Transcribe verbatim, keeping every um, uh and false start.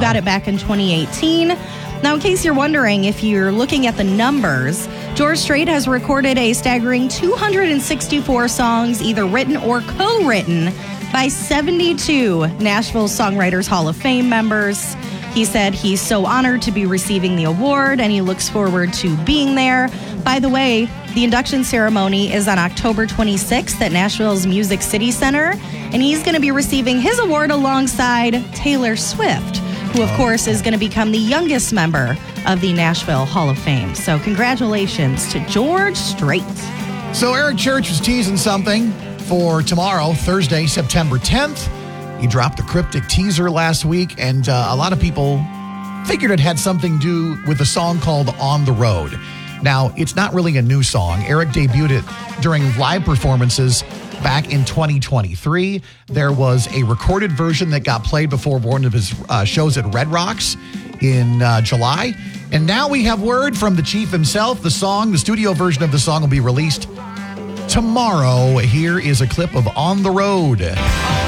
got it back in twenty eighteen. Now, in case you're wondering, if you're looking at the numbers, George Strait has recorded a staggering two hundred sixty-four songs, either written or co-written, by seventy-two Nashville Songwriters Hall of Fame members. He said he's so honored to be receiving the award, and he looks forward to being there. By the way, the induction ceremony is on October twenty-sixth at Nashville's Music City Center, and he's going to be receiving his award alongside Taylor Swift, who, of course, is going to become the youngest member of the Nashville Hall of Fame. So congratulations to George Strait. So Eric Church was teasing something for tomorrow, Thursday, September tenth. He dropped a cryptic teaser last week, and uh, a lot of people figured it had something to do with a song called On the Road. Now, it's not really a new song. Eric debuted it during live performances back in twenty twenty-three. There was a recorded version that got played before one of his uh, shows at Red Rocks in uh, July. And now we have word from the chief himself. The song, the studio version of the song, will be released tomorrow. Here is a clip of On the Road.